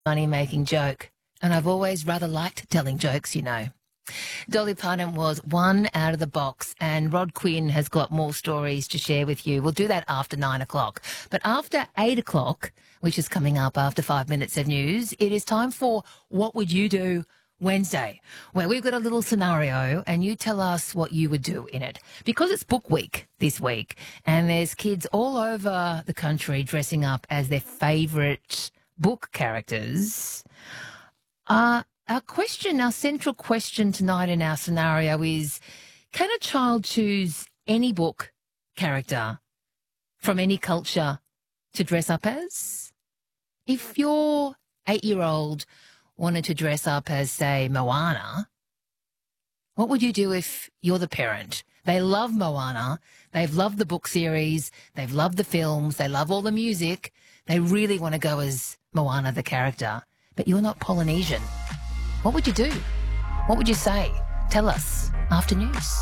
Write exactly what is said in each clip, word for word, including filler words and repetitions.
money-making joke, and I've always rather liked telling jokes, you know. Dolly Parton was one out of the box, and Rod Quinn has got more stories to share with you. We'll do that after nine o'clock. But after eight o'clock, which is coming up after five minutes of news, it is time for What Would You Do Wednesday, where we've got a little scenario and you tell us what you would do in it. Because it's book week this week and there's kids all over the country dressing up as their favourite book characters, uh, our question, our central question tonight in our scenario is, can a child choose any book character from any culture to dress up as? If your eight-year-old wanted to dress up as, say, Moana, what would you do if you're the parent? They love Moana. They've loved the book series. They've loved the films. They love all the music. They really want to go as Moana, the character. But you're not Polynesian. What would you do? What would you say? Tell us after news.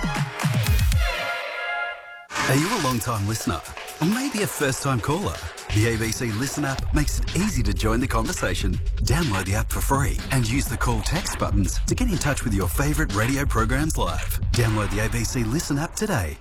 Are you a long-time listener? Or maybe a first-time caller? The A B C Listen app makes it easy to join the conversation. Download the app for free and use the call text buttons to get in touch with your favourite radio programs live. Download the A B C Listen app today.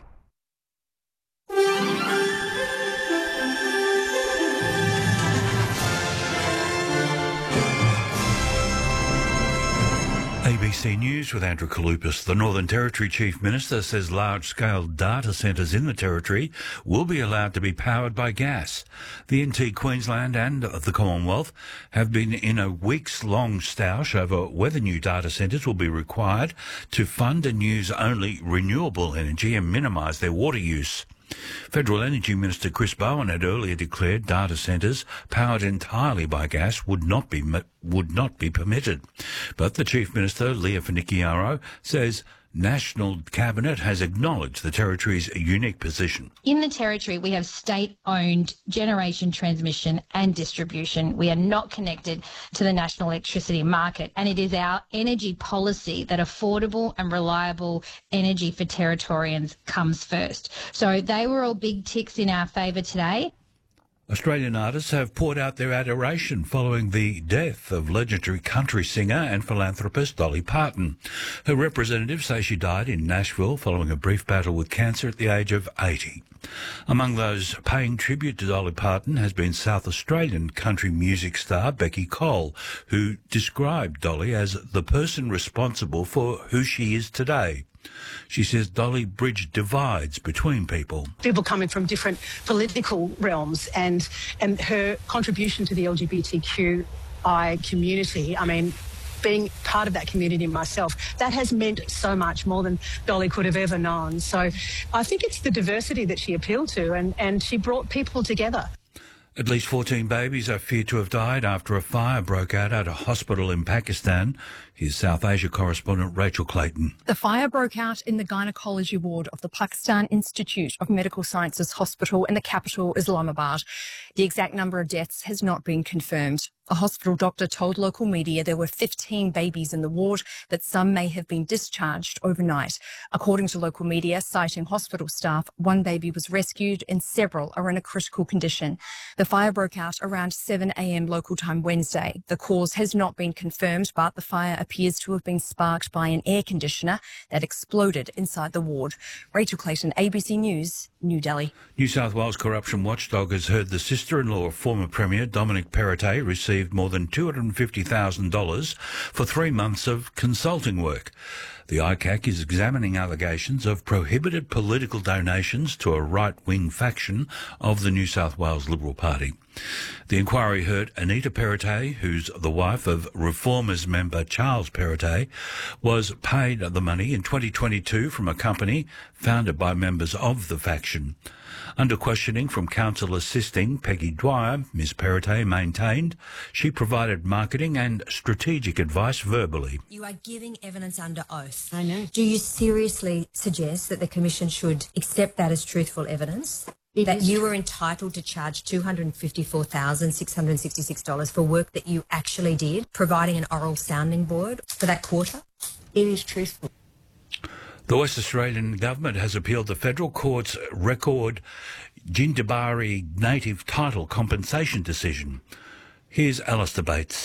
A B C News with Andrew Kalupas. The Northern Territory Chief Minister says large-scale data centres in the Territory will be allowed to be powered by gas. The N T Queensland and the Commonwealth have been in a weeks-long stoush over whether new data centres will be required to fund and use only renewable energy and minimise their water use. Federal Energy Minister Chris Bowen had earlier declared data centres powered entirely by gas would not be would not be permitted. But the Chief Minister, Leah Finnicchiaro, says National Cabinet has acknowledged the Territory's unique position. In the Territory, we have state-owned generation, transmission and distribution. We are not connected to the national electricity market, and it is our energy policy that affordable and reliable energy for Territorians comes first. So they were all big ticks in our favour today. Australian artists have poured out their adoration following the death of legendary country singer and philanthropist Dolly Parton. Her representatives say she died in Nashville following a brief battle with cancer at the age of eighty. Among those paying tribute to Dolly Parton has been South Australian country music star Becky Cole, who described Dolly as the person responsible for who she is today. She says Dolly bridged divides between people. People coming from different political realms, and and her contribution to the L G B T Q I community, I mean, being part of that community myself, that has meant so much more than Dolly could have ever known. So I think it's the diversity that she appealed to, and, and she brought people together. At least fourteen babies are feared to have died after a fire broke out at a hospital in Pakistan. Here's South Asia correspondent Rachel Clayton. The fire broke out in the gynecology ward of the Pakistan Institute of Medical Sciences Hospital in the capital, Islamabad. The exact number of deaths has not been confirmed. A hospital doctor told local media there were fifteen babies in the ward, but some may have been discharged overnight. According to local media, citing hospital staff, one baby was rescued and several are in a critical condition. The fire broke out around seven a m local time Wednesday. The cause has not been confirmed, but the fire appears to have been sparked by an air conditioner that exploded inside the ward. Rachel Clayton, A B C News, New Delhi. New South Wales corruption watchdog has heard the sister-in-law of former Premier Dominic Perrottet received more than two hundred fifty thousand dollars for three months of consulting work. The I C A C is examining allegations of prohibited political donations to a right-wing faction of the New South Wales Liberal Party. The inquiry heard Anita Perrottet, who's the wife of Reformers member Charles Perrottet, was paid the money in twenty twenty-two from a company founded by members of the faction. Under questioning from counsel assisting Peggy Dwyer, Miz Perrottet maintained she provided marketing and strategic advice verbally. You are giving evidence under oath. I know. Do you seriously suggest that the Commission should accept that as truthful evidence? It that is you true. were entitled to charge two hundred fifty-four thousand six hundred sixty-six dollars for work that you actually did, providing an oral sounding board for that quarter? It is truthful. The West Australian Government has appealed the Federal Court's record Jindabyne Native Title compensation decision. Here's Alistair Bates.